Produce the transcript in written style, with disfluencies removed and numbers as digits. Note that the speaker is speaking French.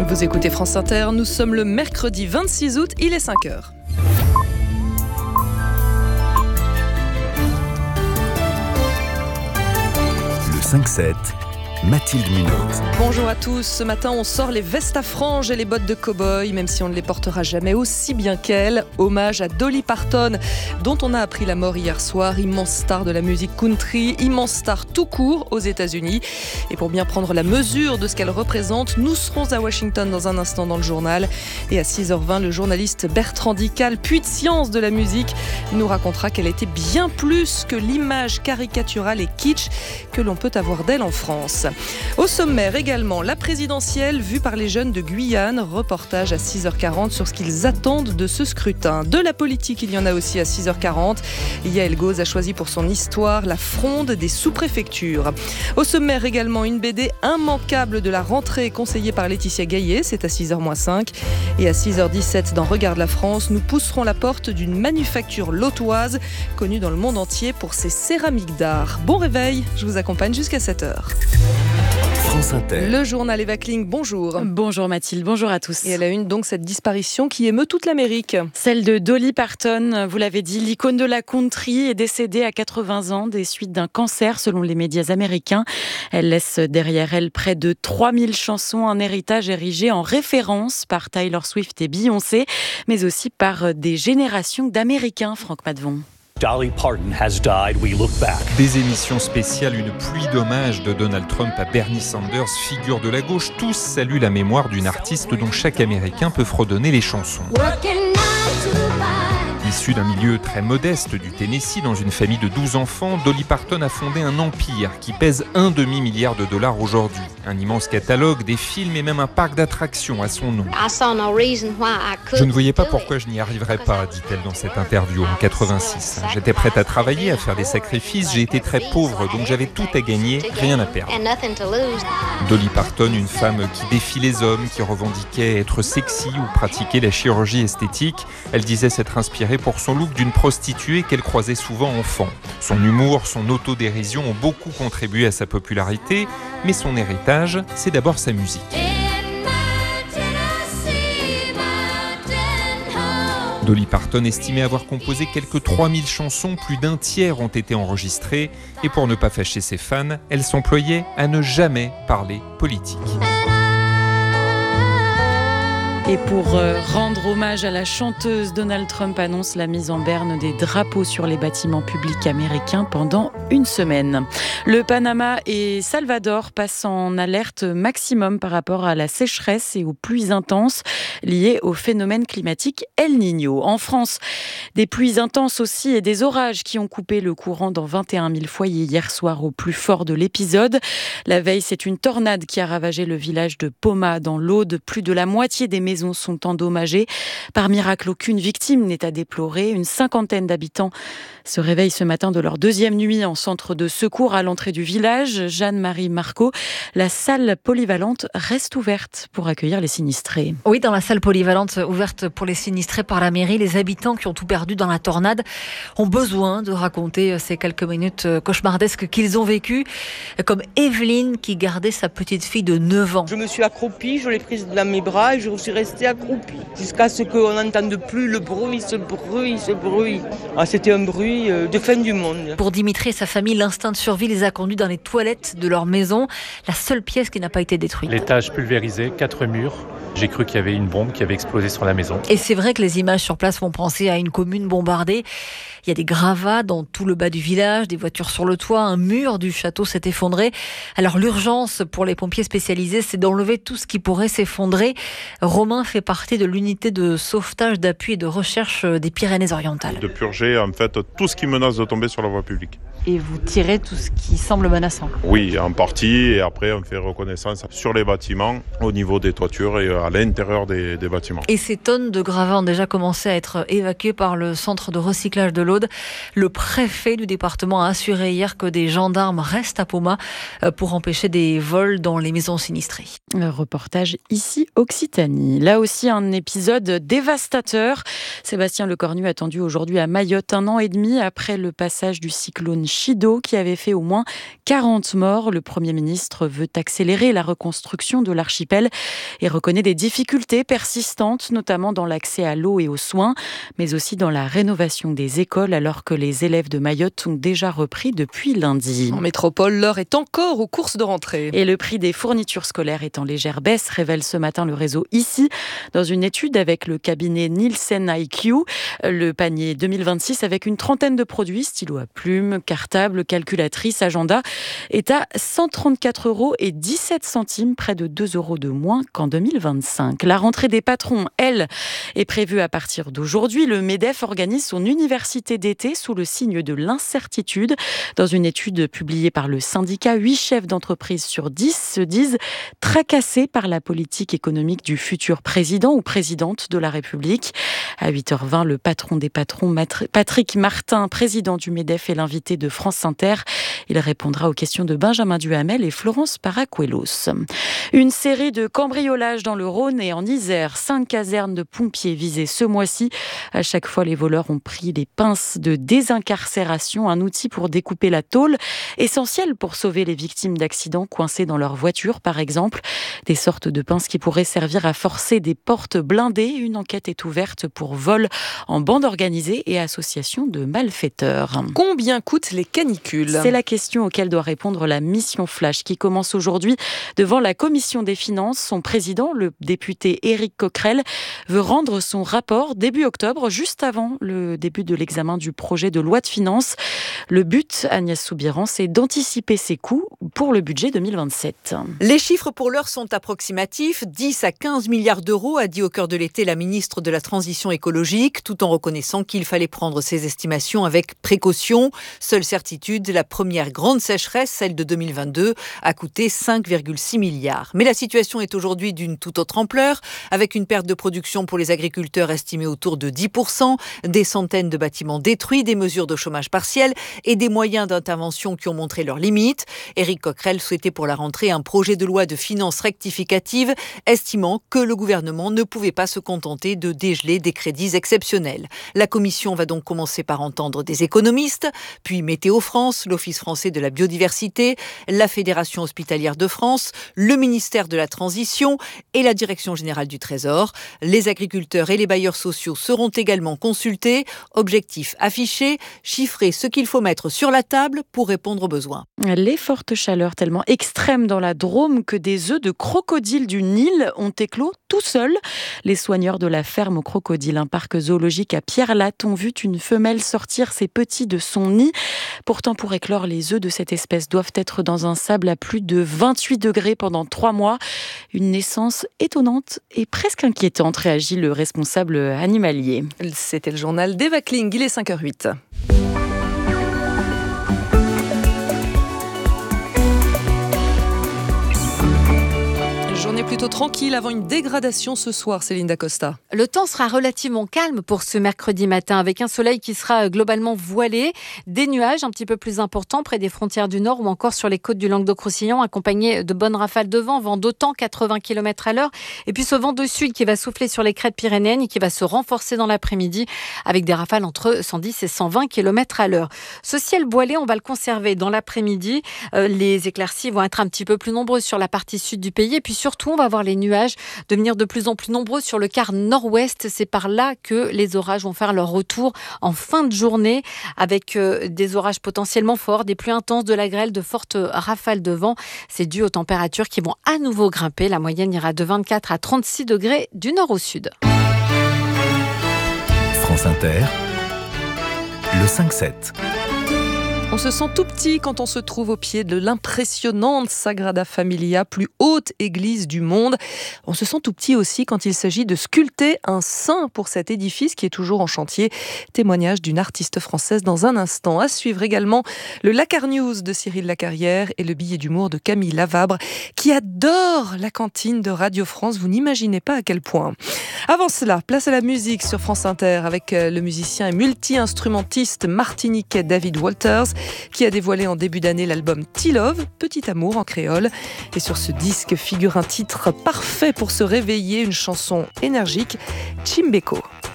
Vous écoutez France Inter, nous sommes le mercredi 26 août, il est 5h. Le 5-7, Mathilde Munoz. Bonjour à tous, ce matin on sort les vestes à franges et les bottes de cow-boy, même si on ne les portera jamais aussi bien qu'elle. Hommage à Dolly Parton, dont on a appris la mort hier soir, immense star de la musique country, immense star tout court aux États-Unis. Et pour bien prendre la mesure de ce qu'elle représente, nous serons à Washington dans un instant dans le journal. Et à 6h20, le journaliste Bertrand Dical, puits de science de la musique, nous racontera qu'elle était bien plus que l'image caricaturale et kitsch que l'on peut avoir d'elle en France. Au sommaire également, la présidentielle vue par les jeunes de Guyane. Reportage à 6h40 sur ce qu'ils attendent de ce scrutin. De la politique, il y en a aussi à 6h40. Yael Gauz a choisi pour son histoire la fronde des sous-préfectures. Au sommaire également, une BD immanquable de la rentrée conseillée par Laetitia Gaillet. C'est à 6h-5. Et à 6h17, dans Regarde la France, nous pousserons la porte d'une manufacture lotoise connue dans le monde entier pour ses céramiques d'art. Bon réveil, je vous accompagne jusqu'à 7h. France Inter. Le journal Eva Kling, bonjour. Bonjour Mathilde, bonjour à tous. Et elle a une donc cette disparition qui émeut toute l'Amérique. Celle de Dolly Parton, vous l'avez dit, l'icône de la country est décédée à 80 ans des suites d'un cancer selon les médias américains. Elle laisse derrière elle près de 3000 chansons, un héritage érigé en référence par Taylor Swift et Beyoncé, mais aussi par des générations d'Américains, Franck Madvon. Dolly Parton has died, we look back. Des émissions spéciales, une pluie d'hommages de Donald Trump à Bernie Sanders, figure de la gauche. Tous saluent la mémoire d'une artiste dont chaque Américain peut fredonner les chansons. Issue d'un milieu très modeste du Tennessee, dans une famille de 12 enfants, Dolly Parton a fondé un empire qui pèse $1,5 milliard aujourd'hui. Un immense catalogue, des films et même un parc d'attractions à son nom. Je ne voyais pas pourquoi je n'y arriverais pas, dit-elle dans cette interview en 86. J'étais prête à travailler, à faire des sacrifices, j'ai été très pauvre, donc j'avais tout à gagner, rien à perdre. Dolly Parton, une femme qui défie les hommes, qui revendiquait être sexy ou pratiquer la chirurgie esthétique. Elle disait s'être inspirée pour son look d'une prostituée qu'elle croisait souvent enfant. Son humour, son autodérision ont beaucoup contribué à sa popularité, mais son héritage, c'est d'abord sa musique. Dolly Parton estimait avoir composé quelques 3000 chansons, plus d'un tiers ont été enregistrées, et pour ne pas fâcher ses fans, elle s'employait à ne jamais parler politique. Et pour rendre hommage à la chanteuse, Donald Trump annonce la mise en berne des drapeaux sur les bâtiments publics américains pendant une semaine. Le Panama et Salvador passent en alerte maximum par rapport à la sécheresse et aux pluies intenses liées au phénomène climatique El Niño. En France, des pluies intenses aussi et des orages qui ont coupé le courant dans 21 000 foyers hier soir au plus fort de l'épisode. La veille, c'est une tornade qui a ravagé le village de Poma dans l'Aude. Plus de la moitié des maisons sont endommagées. Par miracle, aucune victime n'est à déplorer. Une cinquantaine d'habitants se réveillent ce matin de leur deuxième nuit en centre de secours à l'entrée du village. Jeanne-Marie Marco, la salle polyvalente reste ouverte pour accueillir les sinistrés. Oui, dans la salle polyvalente ouverte pour les sinistrés par la mairie, les habitants qui ont tout perdu dans la tornade ont besoin de raconter ces quelques minutes cauchemardesques qu'ils ont vécues, comme Evelyne qui gardait sa petite fille de 9 ans. Je me suis accroupie, je l'ai prise dans mes bras et je suis restée accroupie jusqu'à ce qu'on n'entende plus le bruit, ce bruit. Ah, c'était un bruit de fin du monde. Pour Dimitri et sa famille, l'instinct de survie les a conduits dans les toilettes de leur maison, la seule pièce qui n'a pas été détruite. L'étage pulvérisé, 4 murs. J'ai cru qu'il y avait une bombe qui avait explosé sur la maison. Et c'est vrai que les images sur place font penser à une commune bombardée. Il y a des gravats dans tout le bas du village, des voitures sur le toit, un mur du château s'est effondré. Alors l'urgence pour les pompiers spécialisés, c'est d'enlever tout ce qui pourrait s'effondrer. Romain fait partie de l'unité de sauvetage, d'appui et de recherche des Pyrénées-Orientales. De purger en fait tout ce qui menace de tomber sur la voie publique. Et vous tirez tout ce qui semble menaçant? Oui, en partie, et après on fait reconnaissance sur les bâtiments, au niveau des toitures et à l'intérieur des bâtiments. Et ces tonnes de gravats ont déjà commencé à être évacuées par le centre de recyclage de l'Aude. Le préfet du département a assuré hier que des gendarmes restent à Poma pour empêcher des vols dans les maisons sinistrées. Le reportage ici Occitanie. Là aussi un épisode dévastateur. Sébastien Lecornu attendu aujourd'hui à Mayotte, 1 an et demi après le passage du cyclone Chido qui avait fait au moins 40 morts. Le Premier ministre veut accélérer la reconstruction de l'archipel et reconnaît des difficultés persistantes, notamment dans l'accès à l'eau et aux soins, mais aussi dans la rénovation des écoles, alors que les élèves de Mayotte ont déjà repris depuis lundi. En métropole, l'heure est encore aux courses de rentrée. Et le prix des fournitures scolaires est en légère baisse, révèle ce matin le réseau ICI. Dans une étude avec le cabinet Nielsen IQ, le panier 2026 avec une trentaine de produits, stylo à plumes, cartable, calculatrice, agenda, est à 134,17 €, près de 2 € de moins qu'en 2025. La rentrée des patrons, elle, est prévue à partir d'aujourd'hui. Le MEDEF organise son université d'été sous le signe de l'incertitude. Dans une étude publiée par le syndicat, 8 chefs d'entreprise sur 10 se disent tracassés par la politique économique du futur président ou présidente de la République. À 8h20, le patron des patrons, Patrick Martin, président du MEDEF, est l'invité de France Inter. Il répondra aux questions de Benjamin Duhamel et Florence Paracuelos. Une série de cambriolages dans le Rhône et en Isère. 5 casernes de pompiers visées ce mois-ci. À chaque fois, les voleurs ont pris les pinces de désincarcération, un outil pour découper la tôle, essentiel pour sauver les victimes d'accidents coincées dans leur voiture, par exemple. Des sortes de pinces qui pourraient servir à forcer des portes blindées. Une enquête est ouverte pour vol en bande organisée et association de malfaiteurs. Combien coûtent les canicules ? C'est la question auquel doit répondre la mission Flash qui commence aujourd'hui devant la Commission des Finances. Son président, le député Éric Coquerel, veut rendre son rapport début octobre, juste avant le début de l'examen du projet de loi de finances. Le but, Agnès Soubirant, c'est d'anticiper ses coûts pour le budget 2027. Les chiffres pour l'heure sont approximatifs. 10 à 15 milliards d'euros, a dit au cœur de l'été la ministre de la Transition écologique, tout en reconnaissant qu'il fallait prendre ces estimations avec précaution. Seule certitude, la première grande sécheresse, celle de 2022, a coûté 5,6 milliards. Mais la situation est aujourd'hui d'une toute autre ampleur, avec une perte de production pour les agriculteurs estimée autour de 10%, des centaines de bâtiments détruits, des mesures de chômage partiel et des moyens d'intervention qui ont montré leurs limites. Éric Coquerel souhaitait pour la rentrée un projet de loi de finances rectificative, estimant que le gouvernement ne pouvait pas se contenter de dégeler des crédits exceptionnels. La commission va donc commencer par entendre des économistes, puis Météo France, l'Office français de la biodiversité, la Fédération hospitalière de France, le ministère de la Transition et la Direction générale du Trésor. Les agriculteurs et les bailleurs sociaux seront également consultés. Objectif affiché, chiffrer ce qu'il faut mettre sur la table pour répondre aux besoins. Les fortes chaleurs tellement extrêmes dans la Drôme que des œufs de crocodile du Nil ont éclos tout seuls. Les soigneurs de la ferme aux crocodiles, un parc zoologique à Pierre-Latte, ont vu une femelle sortir ses petits de son nid. Pourtant, pour éclore, les œufs de cette espèce doivent être dans un sable à plus de 28 degrés pendant 3 mois. Une naissance étonnante et presque inquiétante, réagit le responsable animalier. C'était le journal d'Eva Kling, il est 5h08. Journée plutôt tranquille avant une dégradation ce soir, Céline Dacosta. Le temps sera relativement calme pour ce mercredi matin, avec un soleil qui sera globalement voilé, des nuages un petit peu plus importants près des frontières du Nord ou encore sur les côtes du Languedoc-Roussillon, accompagnés de bonnes rafales de vent d'autant 80 km/h. Et puis ce vent de sud qui va souffler sur les crêtes pyrénéennes et qui va se renforcer dans l'après-midi avec des rafales entre 110 et 120 km/h. Ce ciel voilé, on va le conserver dans l'après-midi. Les éclaircies vont être un petit peu plus nombreuses sur la partie sud du pays et puis surtout on va voir les nuages devenir de plus en plus nombreux sur le quart nord-ouest. C'est par là que les orages vont faire leur retour en fin de journée avec des orages potentiellement forts, des pluies intenses, de la grêle, de fortes rafales de vent. C'est dû aux températures qui vont à nouveau grimper. La moyenne ira de 24 à 36 degrés du nord au sud. France Inter, le 5-7. On se sent tout petit quand on se trouve au pied de l'impressionnante Sagrada Familia, plus haute église du monde. On se sent tout petit aussi quand il s'agit de sculpter un saint pour cet édifice qui est toujours en chantier. Témoignage d'une artiste française dans un instant. À suivre également le Lacar News de Cyril Lacarrière et le billet d'humour de Camille Lavabre qui adore la cantine de Radio France. Vous n'imaginez pas à quel point. Avant cela, place à la musique sur France Inter avec le musicien et multi-instrumentiste martiniquais David Walters qui a dévoilé en début d'année l'album T-Love, Petit Amour en créole. Et sur ce disque figure un titre parfait pour se réveiller, une chanson énergique, Chimbeko.